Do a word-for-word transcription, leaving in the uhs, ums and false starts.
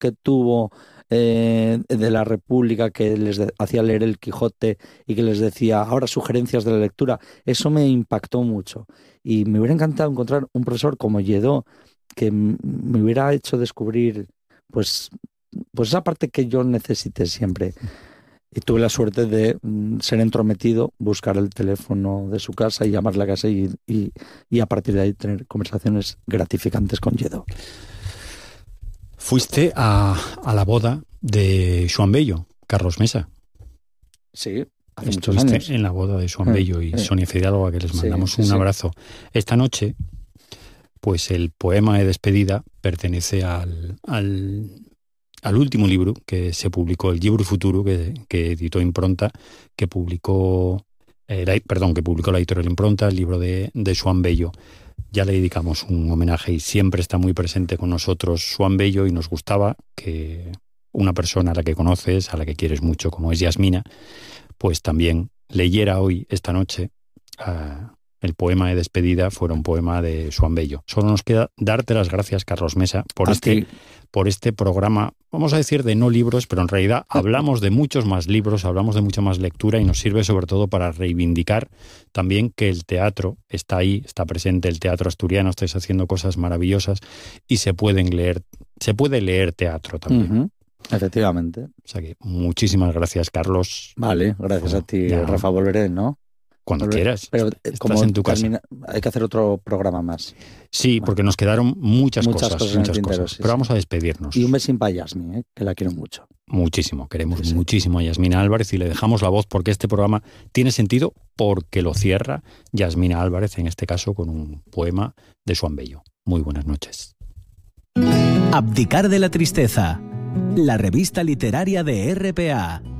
que tuvo eh, de la República, que les de, hacía leer el Quijote y que les decía ahora sugerencias de la lectura, eso me impactó mucho. Y me hubiera encantado encontrar un profesor como Lledó que m- me hubiera hecho descubrir pues, pues esa parte que yo necesité siempre. Y tuve la suerte de mm, ser entrometido, buscar el teléfono de su casa y llamarle a casa y, y, y a partir de ahí tener conversaciones gratificantes con Lledó. Fuiste a, a la boda de Joan Bello, Carlos Mesa. Sí, hace muchos Estuviste años. en la boda de Joan Bello y Eh, Sonia Fidalgo, a que les mandamos sí, sí, un sí. abrazo. Esta noche, pues el poema de despedida pertenece al, al, al último libro que se publicó, el Llibre Futuro, que, que editó Impronta, que publicó, eh, la, perdón, que publicó la editorial Impronta, el libro de, de Joan Bello. Ya le dedicamos un homenaje y siempre está muy presente con nosotros Joan Bello, y nos gustaba que una persona a la que conoces, a la que quieres mucho, como es Yasmina, pues también leyera hoy, esta noche, uh, el poema de despedida fuera un poema de Joan Bello. Solo nos queda darte las gracias, Carlos Mesa, por A este, ti. por este programa, vamos a decir de no libros, pero en realidad hablamos de muchos más libros, hablamos de mucha más lectura, y nos sirve sobre todo para reivindicar también que el teatro está ahí, está presente, el teatro asturiano, estáis haciendo cosas maravillosas y se pueden leer, se puede leer teatro también. Uh-huh. Efectivamente. O sea que muchísimas gracias, Carlos. Vale, gracias a ti, Ya. Rafa, volveré, ¿no? Cuando Volveré. quieras. Pero Estás como en tu casa. termina, hay que hacer otro programa más. Sí, Vale. porque nos quedaron muchas, Muchas cosas, cosas en el muchas tintero, cosas. sí, Pero sí. vamos a despedirnos. Y un besín para Yasmin, ¿eh? Que la quiero mucho. Muchísimo, queremos Sí, sí. muchísimo a Yasmina Álvarez, y le dejamos la voz porque este programa tiene sentido porque lo cierra Yasmina Álvarez, en este caso con un poema de Joan Bello. Muy buenas noches. Abdicar de la tristeza. La revista literaria de R P A.